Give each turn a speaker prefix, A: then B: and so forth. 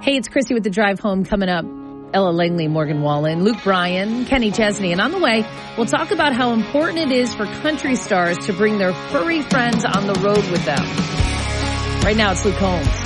A: Hey, it's Chrissy with The Drive Home coming up. Ella Langley, Morgan Wallen, Luke Bryan, Kenny Chesney. And on the way, we'll talk about how important it is for country stars to bring their furry friends on the road with them. Right now, it's Luke Holmes.